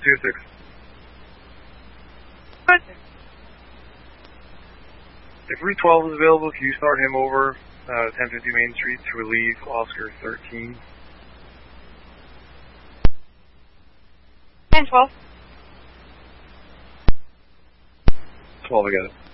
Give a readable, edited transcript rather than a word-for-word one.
206. Good. If Route 12 is available, can you start him over 1050 Main Street to relieve Oscar 13? 10-12. 12, I got it.